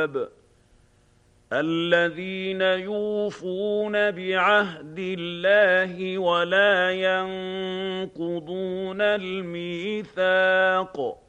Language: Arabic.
الكتاب الذين يوفون بعهد الله ولا ينقضون الميثاق